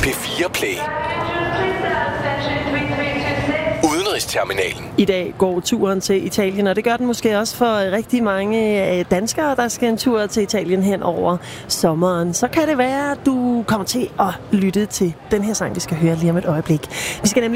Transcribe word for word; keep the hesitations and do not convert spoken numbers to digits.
fire Play. Udenrigsterminalen. I dag går turen til Italien, og det gør den måske også for rigtig mange danskere, der skal en tur til Italien hen over sommeren. Så kan det være, at du kommer til at lytte til den her sang, vi skal høre lige om et øjeblik. Vi skal nemlig